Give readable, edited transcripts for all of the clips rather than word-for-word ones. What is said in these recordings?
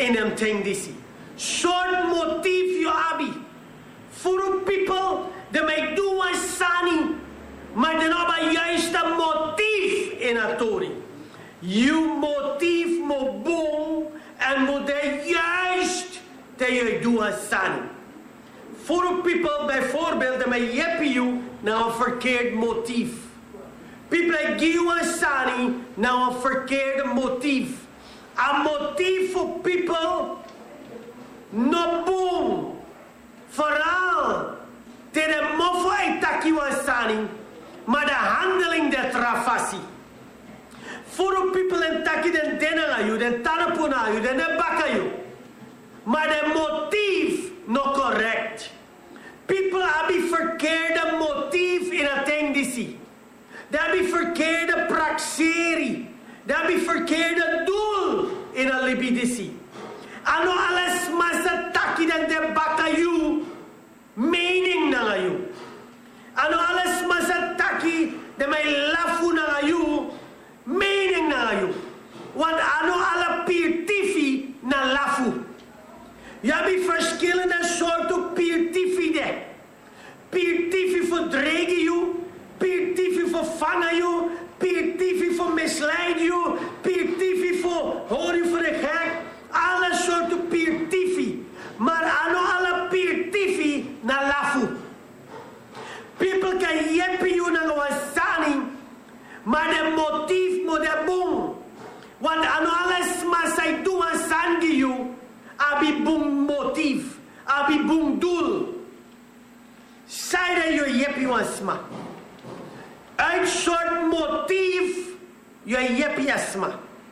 in hem thing disi. Short motief yo abi. Voor people de mij doen sani, maar de nou juiste motief in atori. Je motief moet boom en moet de juist dat je doen sani. Voor people bijvoorbeeld de mij jeppen je naar een verkeerd motief. People give sani naar een verkeerde motief. Een motief voor people no boom. Vooral de mofo itaki sani, maar de handeling de trafasi. Voor people en taki den denalayu, den tanapunayu, den bakayu. Maar de motief no correct. People hebben verkeerde motief in het ding. Ze hebben verkeerde praxeri. Ze hebben verkeerde doel in een libidisi. Ano alles masa taki dan de bakayu mening na ngayu. Ano alles masa taki de may lafu na ngayu mening na ngayu. Want ano ala pirtifi na lafu. Je hebt verschillende soorten pirtifi de. Pirtifi verdregen je, pirtifi vervangen je, pirtifi voor misleiden je, pirtifi voor hoor je voor de gek. Alle soorten pirtifi. Maar ano alle pirtifi na lafu. People kan jeppen je na wasani. Maar de motief moet de boom. Want ano alles masai doen sangi je. Abi boom motief. Abi boom doel. Zij dat je jeppen wasma. Uit soort motief je jeppen jasma.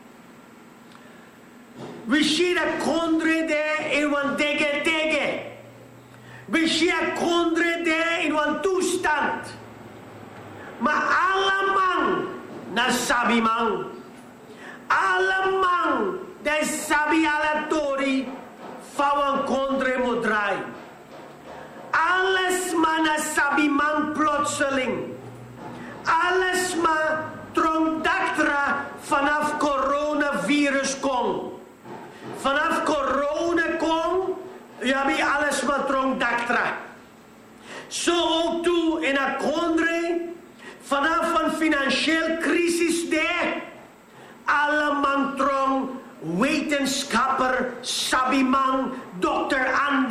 We zien dat kondre de in een dege. We zien dat kondre de in een toestand. Maar allemaal na sabi man. Allemaal de sabi alatori van een kondre moet draaien. Alles maar na sabi man plotseling. Alles maar trondaktra vanaf coronavirus kon. Vanaf corona kom, je hebt alles wat tronk daktra. Zo ook toe in een kondre, vanaf een financieel crisis daar, alle man trong, wetenschapper, sabiman, dokter Andi.